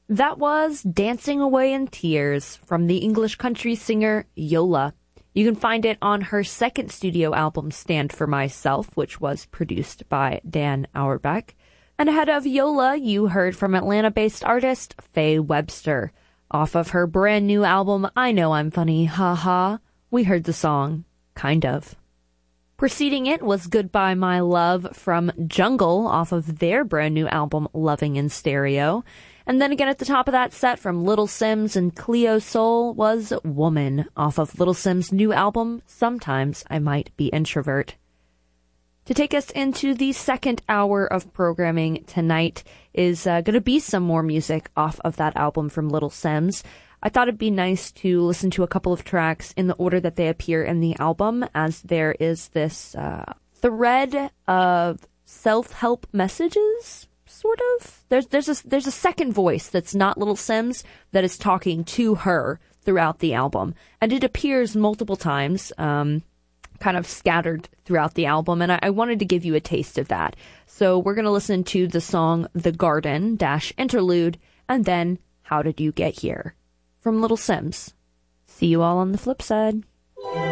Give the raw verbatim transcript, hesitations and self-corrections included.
That was Dancing Away in Tears from the English country singer Yola. You can find it on her second studio album, Stand for Myself, which was produced by Dan Auerbach. And ahead of Yola, you heard from Atlanta-based artist Faye Webster. Off of her brand new album, I Know I'm Funny, Ha Ha, we heard the song Kind Of. Preceding it was Goodbye My Love from Jungle off of their brand new album, Loving in Stereo. And then again at the top of that set from Little Sims and Cleo Soul was Woman off of Little Sims' new album, Sometimes I Might Be Introvert. To take us into the second hour of programming tonight is uh, going to be some more music off of that album from Little Sims. I thought it'd be nice to listen to a couple of tracks in the order that they appear in the album, as there is this uh, thread of self-help messages. Sort of. There's there's a there's a second voice that's not Little Sims that is talking to her throughout the album, and it appears multiple times, um, kind of scattered throughout the album. And I, I wanted to give you a taste of that. So we're gonna listen to the song "The Garden" dash interlude, and then "How Did You Get Here" from Little Sims. See you all on the flip side.